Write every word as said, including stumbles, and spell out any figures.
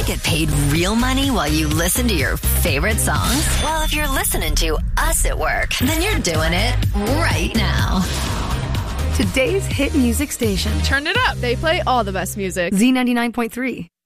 get paid real money while you listen to your favorite songs? Well, if you're listening to us at work, then you're doing it right now. Today's hit music station. Turn it up. They play all the best music. Z ninety-nine point three.